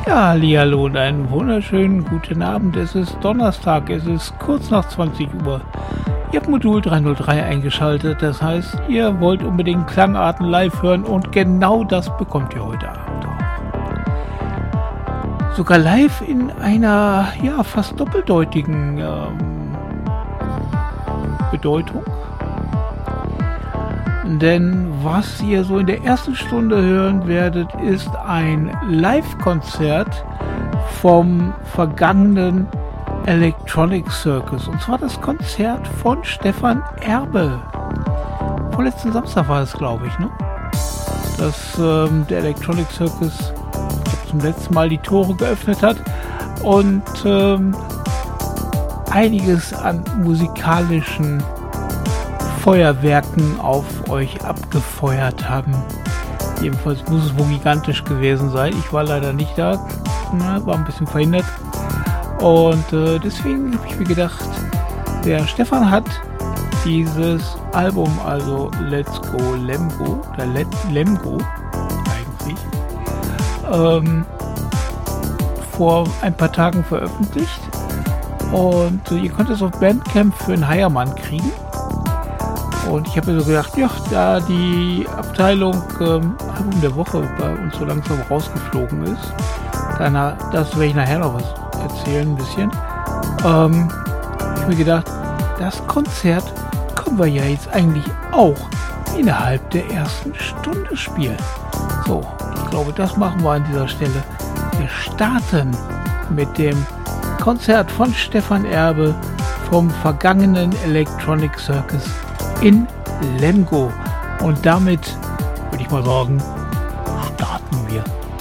Ja, hallihallo und einen wunderschönen guten Abend. Es ist Donnerstag, es ist kurz nach 20 Uhr. Ihr habt Modul 303 eingeschaltet, das heißt, ihr wollt unbedingt Klangarten live hören und genau das bekommt ihr heute Abend auch. Sogar live in einer, ja, fast doppeldeutigen Bedeutung. Denn was ihr so in der ersten Stunde hören werdet, ist ein Live-Konzert vom vergangenen Electronic Circus. Und zwar das Konzert von Stefan Erbe. Vorletzten Samstag war es, glaube ich, ne? Dass der Electronic Circus zum letzten Mal die Tore geöffnet hat und einiges an musikalischen Feuerwerken auf euch abgefeuert haben. Jedenfalls muss es wohl gigantisch gewesen sein. Ich war leider nicht da, war ein bisschen verhindert. Und deswegen habe ich mir gedacht, der Stefan hat dieses Album, also Let's Go Lemgo, oder Lemgo eigentlich, vor ein paar Tagen veröffentlicht. Und ihr könnt es auf Bandcamp für einen Heiermann kriegen. Und ich habe mir so gedacht, ja, da die Abteilung Album der Woche bei uns so langsam rausgeflogen ist, das werde ich nachher noch was erzählen, ein bisschen, habe ich mir gedacht, das Konzert können wir ja jetzt eigentlich auch innerhalb der ersten Stunde spielen. So, ich glaube, das machen wir an dieser Stelle. Wir starten mit dem Konzert von Stefan Erbe vom vergangenen Electronic Circus in Lemgo. Und damit würde ich mal sagen, starten wir.